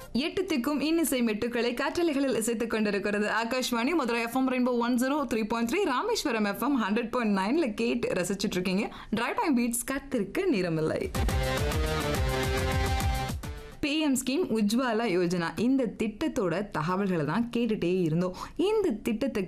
எட்டு திக்கும் இன்னிசை மெட்டுக்களை காற்றலைகளில் இசைத்துக் கொண்டிருக்கிறது Akashvani Madurai FM rainbow 103.3 Rameswaram FM 100.9ல கேட்டு ரசிச்சுட்டு இருக்கீங்க. டிரைவ் டைம் பீட்ஸ் காத்திருக்க நேரமில்லை. பிஎம் ஸ்கீம் உஜ்வாலா யோஜனா இந்த திட்டத்தோட தகவல்களை தான் கேட்டுட்டே இருந்தோம். இந்த திட்டத்துக்கு